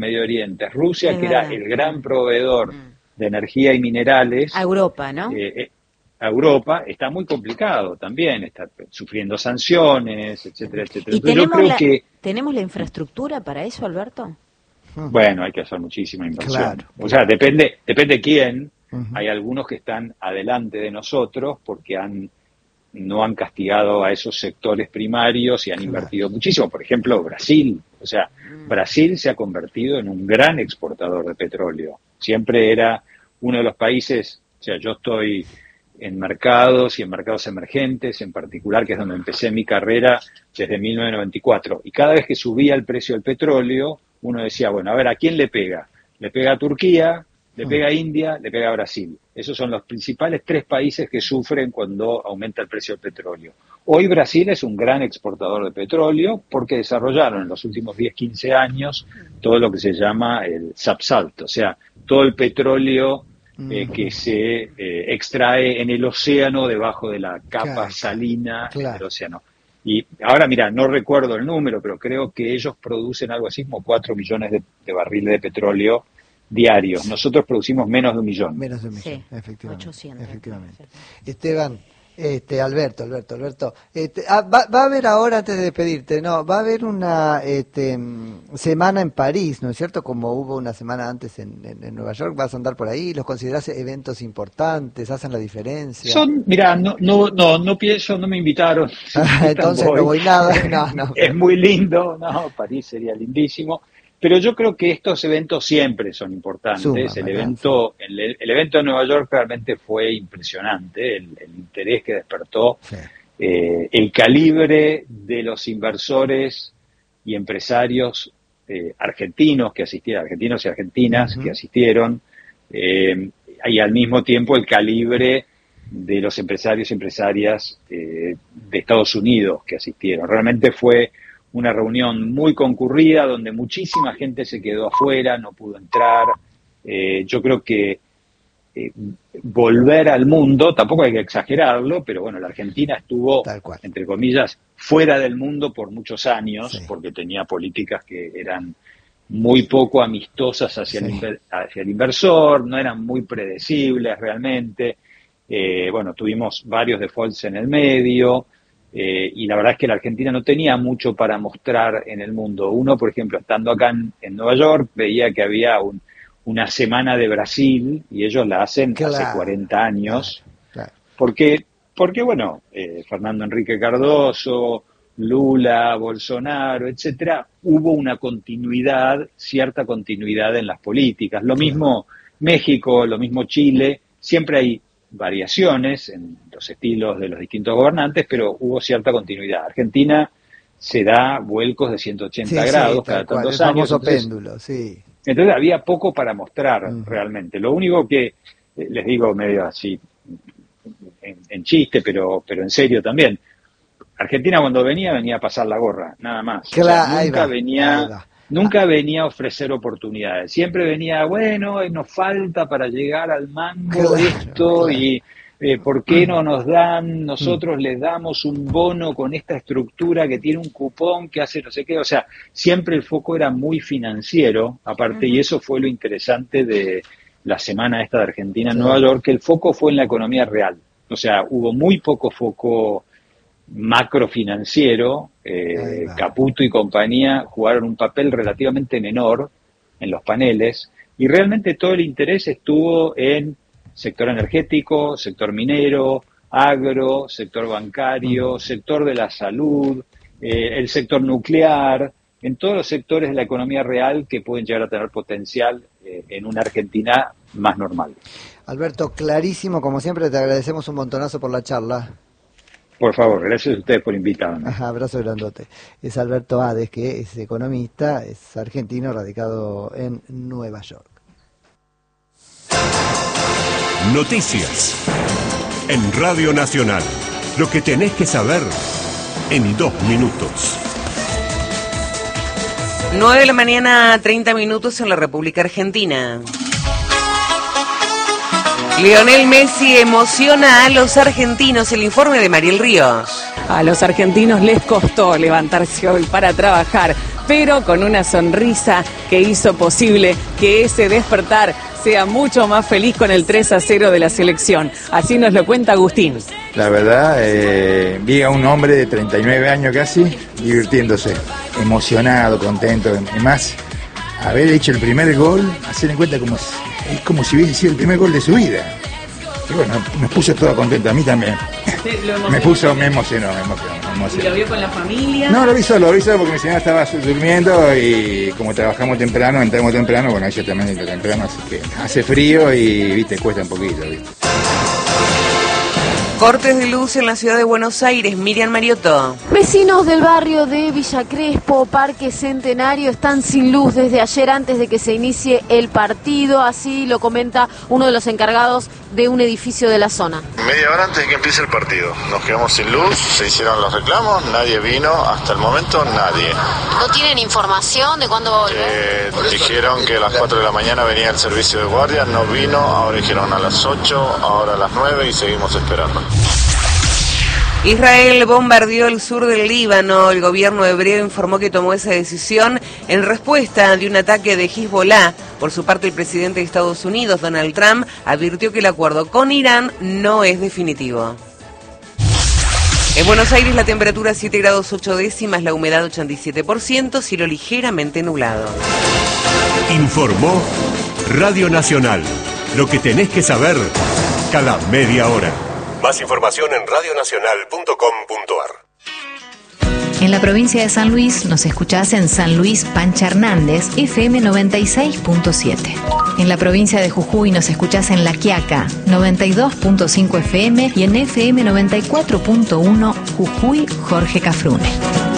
Medio Oriente, Rusia, que era el gran proveedor de energía y minerales. A Europa, ¿no? A Europa, está muy complicado también, está sufriendo sanciones, etcétera, etcétera. ¿Y Entonces, tenemos la infraestructura para eso, Alberto? Bueno, hay que hacer muchísima inversión. Claro. O sea, depende quién. Hay algunos que están adelante de nosotros porque no han castigado a esos sectores primarios y han invertido muchísimo. Por ejemplo, Brasil. O sea, Brasil se ha convertido en un gran exportador de petróleo. Siempre era uno de los países, o sea, yo estoy en mercados y en mercados emergentes en particular, que es donde empecé mi carrera desde 1994. Y cada vez que subía el precio del petróleo, uno decía, bueno, a ver, ¿a quién le pega? Le pega a Turquía, le pega a India, le pega a Brasil. Esos son los principales 3 países que sufren cuando aumenta el precio del petróleo. Hoy Brasil es un gran exportador de petróleo porque desarrollaron en los últimos 10, 15 años todo lo que se llama el subsalt, o sea, todo el petróleo que se extrae en el océano debajo de la capa salina del océano. Y ahora, mira, no recuerdo el número, pero creo que ellos producen algo así como 4 millones de barriles de petróleo diarios. Nosotros producimos menos de 1 millón. Menos de 1 millón, Sí, efectivamente. 800. Efectivamente. Esteban, Alberto, va a haber ahora, antes de despedirte, va a haber una semana en París, ¿no es cierto? Como hubo una semana antes en Nueva York, vas a andar por ahí, ¿los considerás eventos importantes? ¿Hacen la diferencia? Mira, no pienso, no me invitaron. Entonces no voy nada. No. Es muy lindo, París sería lindísimo. Pero yo creo que estos eventos siempre son importantes. El evento de Nueva York realmente fue impresionante, el interés que despertó, el calibre de los inversores y empresarios argentinos y argentinas que asistieron, y al mismo tiempo el calibre de los empresarios y empresarias de Estados Unidos que asistieron. Realmente fue una reunión muy concurrida donde muchísima gente se quedó afuera, no pudo entrar. Yo creo que volver al mundo, tampoco hay que exagerarlo, pero bueno, la Argentina estuvo, entre comillas, fuera del mundo por muchos años, porque tenía políticas que eran muy poco amistosas hacia el inversor, no eran muy predecibles realmente. Bueno, tuvimos varios defaults en el medio. Y la verdad es que la Argentina no tenía mucho para mostrar en el mundo. Uno, por ejemplo, estando acá en Nueva York, veía que había una semana de Brasil, y ellos la hacen hace 40 años, porque bueno, Fernando Enrique Cardoso, Lula, Bolsonaro, etcétera, hubo una cierta continuidad en las políticas. Lo mismo México, lo mismo Chile, siempre hay variaciones en los estilos de los distintos gobernantes, pero hubo cierta continuidad. Argentina se da vuelcos de 180 grados cada tantos años. Péndulo, entonces había poco para mostrar realmente. Lo único que, les digo medio así, en chiste, pero en serio también, Argentina cuando venía a pasar la gorra, nada más. Nunca venía a ofrecer oportunidades. Siempre venía, bueno, nos falta para llegar al mango esto, y ¿por qué no nos dan? Nosotros les damos un bono con esta estructura que tiene un cupón que hace no sé qué. O sea, siempre el foco era muy financiero, aparte, y eso fue lo interesante de la semana esta de Argentina en Nueva York, que el foco fue en la economía real. O sea, hubo muy poco foco macrofinanciero. Caputo y compañía jugaron un papel relativamente menor en los paneles, y realmente todo el interés estuvo en sector energético, sector minero, agro, sector bancario, sector de la salud, el sector nuclear, en todos los sectores de la economía real que pueden llegar a tener potencial en una Argentina más normal. Alberto, clarísimo, como siempre, te agradecemos un montonazo por la charla. Por favor, gracias a ustedes por invitarme. Abrazo grandote. Es Alberto Ades, que es economista, es argentino, radicado en Nueva York. Noticias en Radio Nacional. Lo que tenés que saber en 2 minutos. 9 de la mañana, 30 minutos en la República Argentina. Lionel Messi emociona a los argentinos. El informe de Mariel Ríos. A los argentinos les costó levantarse hoy para trabajar. pero con una sonrisa que hizo posible que ese despertar sea mucho más feliz con el 3-0 de la selección. Así nos lo cuenta Agustín. La verdad, vi a un hombre de 39 años casi divirtiéndose, emocionado, contento. Además, haber hecho el primer gol, hacer en cuenta es como si hubiese sido el primer gol de su vida. Y bueno, nos puso todo contento, a mí también. Me emocionó. ¿Y lo vio con la familia? No, lo vi solo porque mi señora estaba durmiendo y como trabajamos temprano, entramos temprano, bueno, ella también entra temprano, así que hace frío y, viste, cuesta un poquito, viste. Cortes de luz en la ciudad de Buenos Aires. Miriam Mariotto. Vecinos del barrio de Villa Crespo, Parque Centenario, están sin luz desde ayer antes de que se inicie el partido. Así lo comenta uno de los encargados de un edificio de la zona. Media hora antes de que empiece el partido. Nos quedamos sin luz, se hicieron los reclamos, nadie vino, hasta el momento nadie. ¿No tienen información de cuándo va a volver? Dijeron que a las 4 de la mañana venía el servicio de guardia, no vino, ahora dijeron a las 8, ahora a las 9 y seguimos esperando. Israel bombardeó el sur del Líbano. El gobierno hebreo informó que tomó esa decisión en respuesta de un ataque de Hezbollah. Por su parte, el presidente de Estados Unidos, Donald Trump, advirtió que el acuerdo con Irán no es definitivo. En Buenos Aires la temperatura 7 grados 8 décimas, la humedad 87%, cielo ligeramente nublado. Informó Radio Nacional. Lo que tenés que saber cada media hora. Más información en radionacional.com.ar. En la provincia de San Luis nos escuchás en San Luis Pancha Hernández, FM 96.7. En la provincia de Jujuy nos escuchás en La Quiaca, 92.5 FM y en FM 94.1 Jujuy Jorge Cafrune.